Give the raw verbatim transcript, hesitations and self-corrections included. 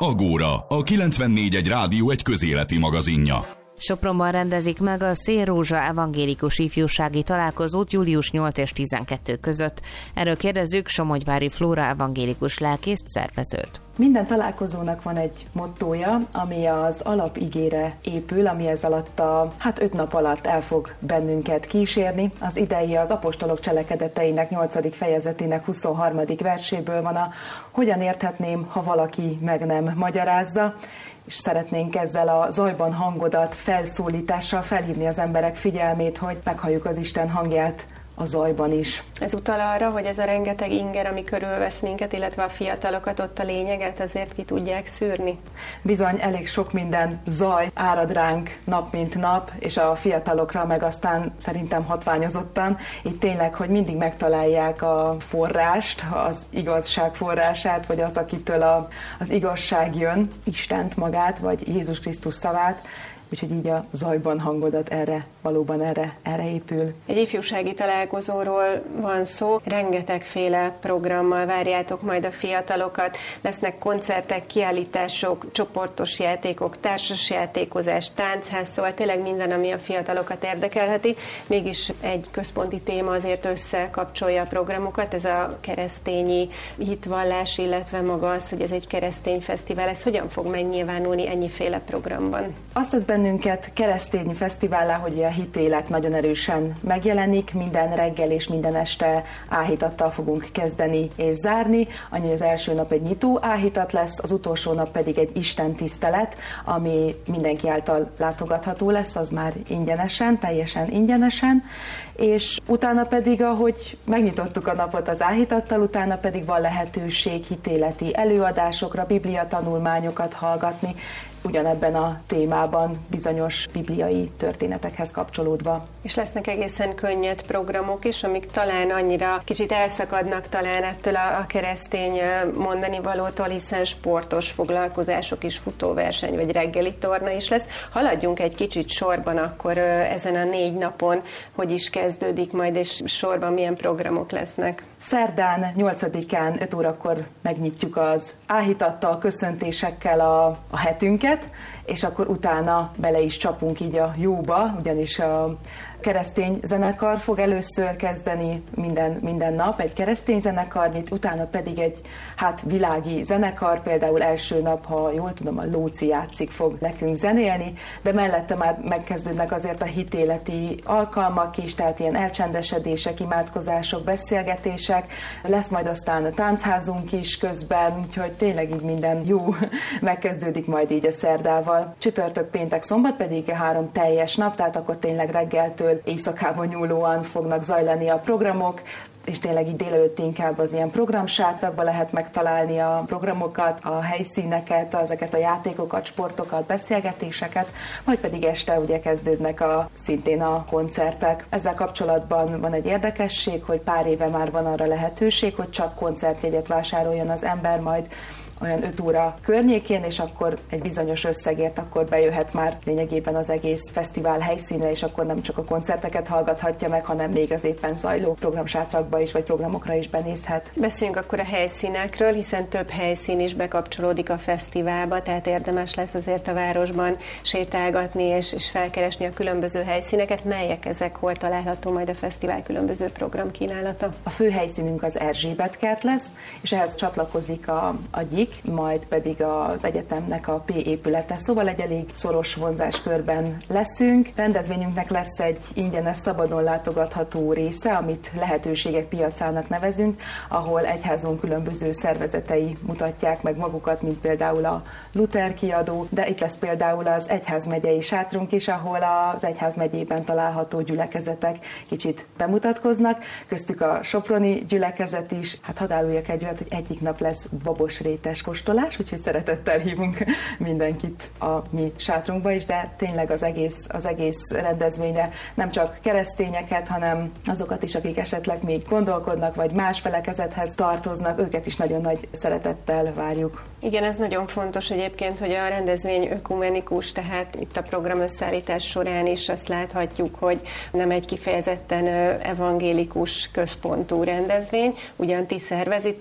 Agóra, a kilencvennégy egy rádió egy közéleti magazinja. Sopronban rendezik meg a Szél Rózsa evangélikus ifjúsági találkozót július nyolc és tizenkettő között. Erről kérdezzük Somogyvári Flóra evangélikus lelkészt, szervezőt. Minden találkozónak van egy mottója, ami az alapigére épül, ami ez alatt a hát öt nap alatt el fog bennünket kísérni. Az idei az apostolok cselekedeteinek nyolcadik fejezetének huszonharmadik verséből van a hogyan érthetném, ha valaki meg nem magyarázza, és szeretnénk ezzel a zajban hangodat felszólítással felhívni az emberek figyelmét, hogy meghalljuk az Isten hangját a zajban is. Ez utal arra, hogy ez a rengeteg inger, ami körülvesz minket, illetve a fiatalokat, ott a lényeget azért ki tudják szűrni? Bizony, elég sok minden zaj árad ránk nap mint nap, és a fiatalokra meg aztán szerintem hatványozottan. Itt tényleg, hogy mindig megtalálják a forrást, az igazság forrását, vagy az, akitől a, az igazság jön, Istent magát, vagy Jézus Krisztus szavát. Úgyhogy így a zajban hangodat erre, valóban erre, erre épül. Egy ifjúsági találkozóról van szó, rengetegféle programmal várjátok majd a fiatalokat, lesznek koncertek, kiállítások, csoportos játékok, társasjátékozás, táncház, szóval tényleg minden, ami a fiatalokat érdekelheti. Mégis egy központi téma azért összekapcsolja a programokat, ez a keresztényi hitvallás, illetve maga az, hogy ez egy keresztény fesztivál. Ez hogyan fog megnyilvánulni ennyiféle programban? Azt az bennünket keresztény fesztivállá, hogy a hitélet nagyon erősen megjelenik, minden reggel és minden este áhítattal fogunk kezdeni és zárni, annyi, hogy az első nap egy nyitó áhítat lesz, az utolsó nap pedig egy Isten tisztelet, ami mindenki által látogatható lesz, az már ingyenesen, teljesen ingyenesen, és utána pedig, ahogy megnyitottuk a napot az áhítattal, utána pedig van lehetőség hitéleti előadásokra, bibliatanulmányokat hallgatni, ugyanebben a témában bizonyos bibliai történetekhez kapcsolódva. És lesznek egészen könnyed programok is, amik talán annyira kicsit elszakadnak talán ettől a, a keresztény mondani valótól, hiszen sportos foglalkozások is, futóverseny vagy reggeli torna is lesz. Haladjunk egy kicsit sorban akkor ezen a négy napon, hogy is kezdődik majd, és sorban milyen programok lesznek. Szerdán, nyolcadikán öt órakor megnyitjuk az áhítattal, köszöntésekkel a, a hetünket, és akkor utána bele is csapunk így a jóba, ugyanis a keresztény zenekar fog először kezdeni minden, minden nap, egy keresztény zenekar nyit, utána pedig egy hát világi zenekar, például első nap, ha jól tudom, a Lóci játszik, fog nekünk zenélni, de mellette már megkezdődnek azért a hitéleti alkalmak is, tehát ilyen elcsendesedések, imádkozások, beszélgetések, lesz majd aztán a táncházunk is közben, úgyhogy tényleg így minden jó megkezdődik majd így a szerdával. Csütörtök, péntek, szombat pedig három teljes nap, tehát akkor tényleg reggeltől éjszakában nyúlóan fognak zajlani a programok, és tényleg így délelőtt inkább az ilyen programsátakban lehet megtalálni a programokat, a helyszíneket, ezeket a játékokat, sportokat, beszélgetéseket, majd pedig este ugye kezdődnek a, szintén a koncertek. Ezzel kapcsolatban van egy érdekesség, hogy pár éve már van arra lehetőség, hogy csak koncertjegyet vásároljon az ember majd olyan öt óra környékén, és akkor egy bizonyos összegért akkor bejöhet már lényegében az egész fesztivál helyszínre, és akkor nem csak a koncerteket hallgathatja meg, hanem még az éppen zajló programsátrakba is, vagy programokra is benézhet. Beszéljünk akkor a helyszínekről, hiszen több helyszín is bekapcsolódik a fesztiválba, tehát érdemes lesz azért a városban sétálgatni és, és felkeresni a különböző helyszíneket. Melyek ezek, hol található majd a fesztivál különböző programkínálata? A fő helyszínünk az Erzsébet kert lesz, és ehhez csatlakozik a, a gyik, majd pedig az egyetemnek a P épülete, szóval egy elég szoros vonzáskörben leszünk. Rendezvényünknek lesz egy ingyenes, szabadon látogatható része, amit lehetőségek piacának nevezünk, ahol egyházunk különböző szervezetei mutatják meg magukat, mint például a Luther kiadó, de itt lesz például az egyházmegyei sátrunk is, ahol az egyházmegyében található gyülekezetek kicsit bemutatkoznak, köztük a soproni gyülekezet is. Hát hadd áruljak egy olyat, hogy egyik nap lesz babosrétes kóstolás, úgyhogy szeretettel hívunk mindenkit a mi sátrunkba is, de tényleg az egész, az egész rendezvényre nem csak keresztényeket, hanem azokat is, akik esetleg még gondolkodnak, vagy más felekezethez tartoznak, őket is nagyon nagy szeretettel várjuk. Igen, ez nagyon fontos egyébként, hogy a rendezvény ökumenikus, tehát itt a program összeállítás során is azt láthatjuk, hogy nem egy kifejezetten evangélikus központú rendezvény, ugyan ti szervezitek,